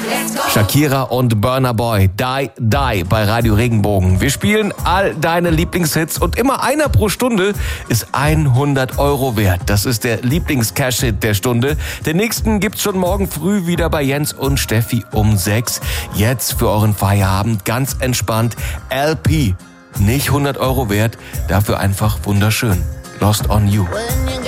Shakira und Burna Boy, Die Die bei Radio Regenbogen. Wir spielen all deine Lieblingshits und immer einer pro Stunde ist 100 € wert. Das ist der Lieblings-Cash-Hit der Stunde. Den nächsten gibt's schon morgen früh wieder bei Jens und Steffi um 6. Jetzt für euren Feierabend ganz entspannt LP. Nicht 100 € wert, dafür einfach wunderschön. Lost on You.